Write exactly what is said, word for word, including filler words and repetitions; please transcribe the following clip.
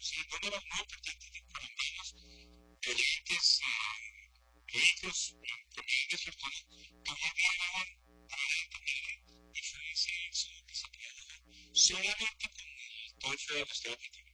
sí, no, no, no, porque por lo menos clientes, eh, clientes, eh, clientes, personas que hoy día llevan treinta mil y su, su, su disciplina, solamente con el tocho de los trámites.